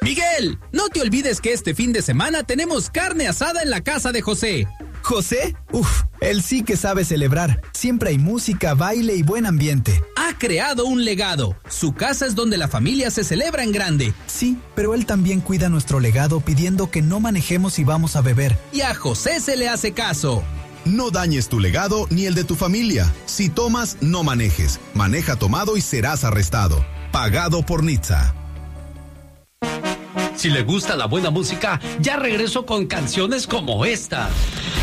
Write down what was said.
Miguel, no te olvides que este fin de semana tenemos carne asada en la casa de José. ¿José? Él sí que sabe celebrar. Siempre hay música, baile y buen ambiente. Ha creado un legado. Su casa es donde la familia se celebra en grande. Sí, pero él también cuida nuestro legado pidiendo que no manejemos si vamos a beber. Y a José se le hace caso. No dañes tu legado ni el de tu familia. Si tomas, no manejes. Maneja tomado y serás arrestado. Pagado por Nitza. Si le gusta la buena música, ya regreso con canciones como esta.